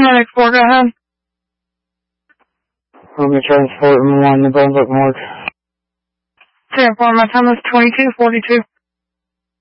Medic 4, go ahead. We're going to transport him on the Brunswick morgue. 10-4, my time is 22:42.